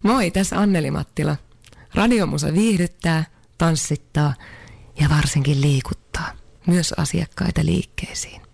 Moi, tässä Anneli Mattila. Radiomusa viihdyttää, tanssittaa ja varsinkin liikuttaa. Myös asiakkaita liikkeisiin.